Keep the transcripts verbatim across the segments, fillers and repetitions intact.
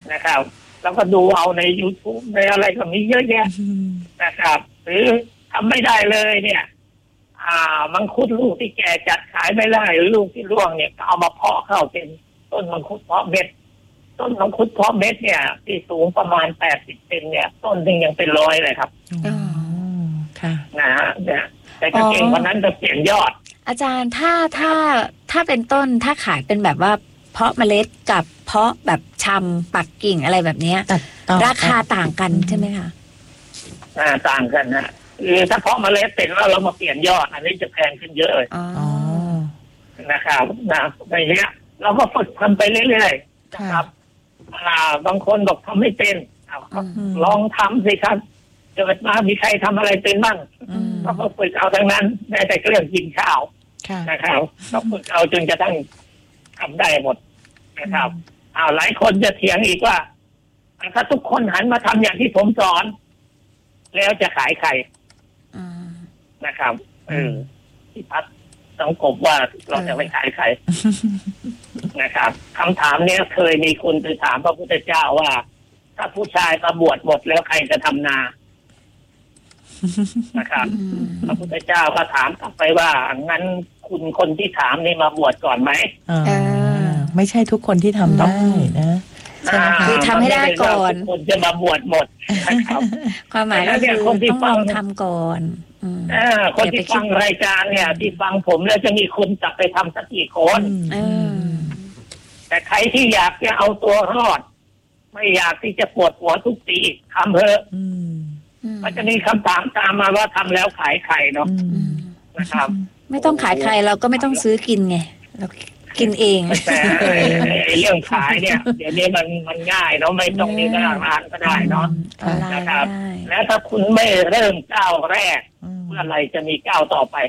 นะครับแล้วก็ดูเอาใน YouTube ในอะไรก็มีเยอะแยะนะครับหรือทำไม่ได้เลยเนี่ยอ่ามังคุดลูกที่แก่จัดขายไม่ได้หรือลูกที่ร่วงเนี่ยก็เอามาเพาะเข้าเป็นต้นมังคุดเพาะเม็ดต้นมังคุดเพาะเม็ดเนี่ยที่สูงประมาณแปดสิบเซนเนี่ยต้นนึงยังเป็นร้อยเลยครับอ๋อค่ะนะฮะเนี่ยแต่ถ้าเก่งกว่านั้นจะเปลี่ยนยอดอาจารย์ถ้าถ้าถ้าเป็นต้นถ้าขายเป็นแบบว่าเพาะเมล็ดกับเพาะแบบชำปักกิ่งอะไรแบบนี้ราคาต่างกันใช่ไหมคะอ่าต่างกันนะคือถ้าเพาะเมล็ดเป็นแล้วเรามาเปลี่ยนยอดอันนี้จะแพงขึ้นเยอะเลยนะครับนะในเนี้ยเราก็ฝึกทำไปเรื่อยๆนะครับอ่าบางคนบอกทำไม่เป็นลองทำสิครับเกิดมามีใครทำอะไรเป็นบ้างก็ฝึกเอาทั้งนั้นแม้แต่เรื่องกินข้าวนะครับก็ฝึกเอาจนกระทั่งทำได้หมดนะครับอ้าวหลายคนจะเถียงอีกว่าถ้าทุกคนหันมาทำอย่างที่ผมสอนแล้วจะขายใครนะครับเออที่พัดต้องกบว่าเราจะไปขายใครนะครับคำถามเนี้ยเคยมีคนไปถามพระพุทธเจ้าว่าถ้าผู้ชายมาบวชหมดแล้วใครจะทำนานะครับพระพุทธเจ้าก็ถามกลับไปว่างั้นคุณคนที่ถามนี่มาบวชก่อนไหมอ่าไม่ใช่ทุกคนที่ทำได้นะคือทำให้ได้ก่อนคนจะมาบวชหมดนะครับความหมายก็คือต้องลองทำก่อนอ่าคนที่ฟังรายการเนี่ยที่ฟังผมแล้วจะมีคนจับไปทำสักกี่คนแต่ใครที่อยากจะเอาตัวรอดไม่อยากที่จะปวดหัวทุกปีทำเถอะมันจะมีคำถามตามมาว่าทำแล้วขายใครเนาะนะครับไม่ต้องขายใครเราก็ไม่ต้องซื้อกินไงเรากินเองแต่เรื่องขายเนี่ยเดี๋ยวนี้มันมันง่ายเนาะไม่ต้องมีหน้าร้านก็ได้เนาะนะครับแล้วถ้าคุณไม่เริ่มก้าวแรกเมื่อไรจะมีก้าวต่อไป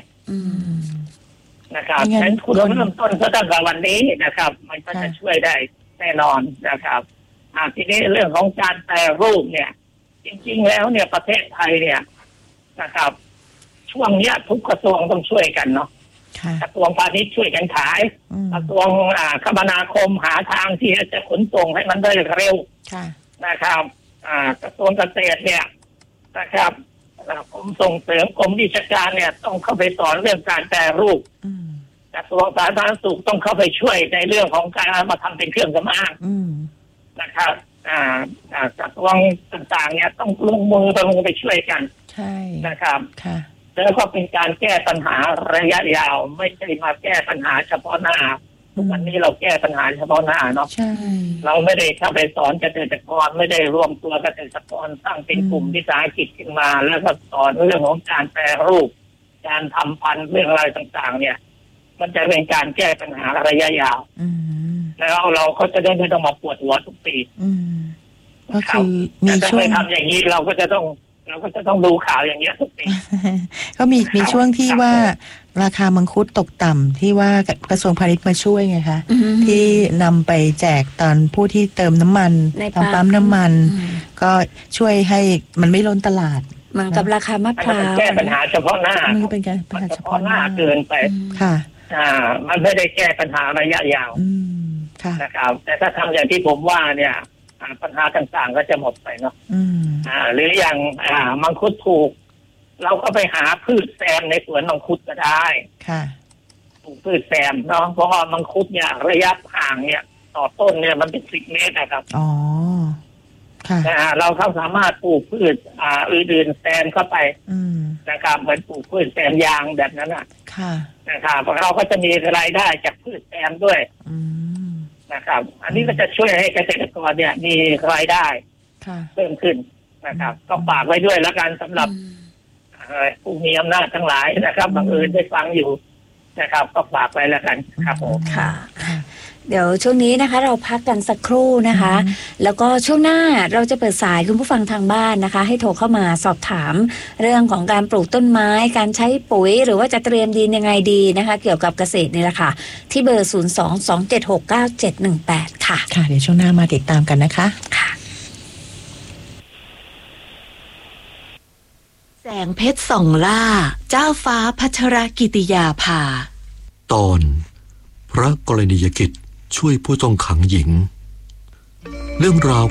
นะครับฉะนั้นคุณเริ่มต้นก็ตั้งแต่วันนี้นะครับมันก็จะช่วยได้แน่นอนนะครับอ่าทีนี้เรื่องของการแปรรูปเนี่ยจริงๆแล้วเนี่ยประเทศไทยเนี่ยนะครับช่วงเนี้ยทุกกระทรวงต้องช่วยกันเนาะกระทรวงพาณิชย์ช่วยกันขายกระทรวงคมนาคมหาทางที่จะขนส่งให้มันได้เร็วนะครับกระทรวงเกษตรเนี่ยนะครับกรมส่งเสริมกรมวิชาการเนี่ยต้องเข้าไปสอนเรื่องการแปรรูปกระทรวงสาธารณสุขต้องเข้าไปช่วยในเรื่องของการมาทำเป็นเครื่องสำอางนะครับกระทรวงต่างๆเนี่ยต้องลงมือลงไปช่วยกันนะครับแล้วก็เป็นการแก้ปัญหาระยะยาวไม่ใช่มาแก้ปัญหาเฉพาะหน้าทุกวันนี้เราแก้ปัญหาเฉพาะหน้าเนาะเราไม่ได้เข้าไปสอนเกษตรกรไม่ได้รวมตัวเกษตรกรสร้างเป็นกลุ่มวิสาหกิจขึ้นมาแล้วก็สอนเรื่องของการแปรรูปการทำพันธุ์เรื่องอะไรต่างๆเนี่ยมันจะเป็นการแก้ปัญหาระยะยาวแล้วเราเขาจะได้ไม่ต้องมาปวดหัวทุกปีก็คือมีช่วงทำอย่างนี้เราก็จะต้องเราก็จะต้องดูข่าวอย่างเงี้ยทุกปีก็มีมีช่วงที่ว่าราคามังคุดตกต่ำที่ว่ากระทรวงพาณิชย์มาช่วยไงคะที่นำไปแจกตอนผู้ที่เติมน้ำมันตามปั๊มน้ำมันก็ช่วยให้มันไม่ล้นตลาดเหมือนกับราคามะพร้าวแก้ปัญหาเฉพาะหน้ามันเป็นการปัญหาเฉพาะหน้าเกินไปค่ะอ่ามันไม่ได้แก้ปัญหาระยะยาวนะครับแต่ถ้าทำอย่างที่ผมว่าเนี่ยปัญหาต่างๆก็จะหมดไปเนาะอ่าหรืออย่างอ่ามังคุดถูกเราก็ไปหาพืชแซมในสวนมังคุดก็ได้ค่ะปลูกพืชแซมเนาะเพราะว่ามังคุดเนี่ยระยะห่างเนี่ยต่อต้นเนี่ยมันเป็นสิบเมตรนะครับอ๋อค่ะอ่าเราเขาสามารถปลูกพืชอ่าอื่นๆแซมเข้าไปนะครับเหมือนปลูกพืชแซมยางแบบนั้นอ่ะค่ะนะครับเราก็จะมีรายได้จากพืชแซมด้วยนะครับอันนี้ก็จะช่วยให้เกษตรกรเนี่ยมีรายได้เพิ่มขึ้นนะครับก็ฝากไว้ด้วยแล้วกันสำหรับผู้มีอำนาจทั้งหลายนะครับบางเอิญได้ฟังอยู่นะครับก็ฝากไว้แล้วกันครับผมค่ะเดี๋ยวช่วงนี้นะคะเราพักกันสักครู่นะคะแล้วก็ช่วงหน้าเราจะเปิดสายคุณผู้ฟังทางบ้านนะคะให้โทรเข้ามาสอบถามเรื่องของการปลูกต้นไม้การใช้ปุ๋ยหรือว่าจะเตรียมดินยังไงดีนะคะเกี่ยวกับเกษตรนี่แหละค่ะที่เบอร์ศูนย์ สอง สอง เจ็ด หก เก้า เจ็ด หนึ่ง แปดค่ะค่ะเดี๋ยวช่วงหน้ามาติดตามกันนะคะค่ะแสงเพชรส่องล่าเจ้าฟ้าพัชรกิติยาภาตอนพระกรณียกิจช่วยผู้ต้องขังหญิงเรื่องราว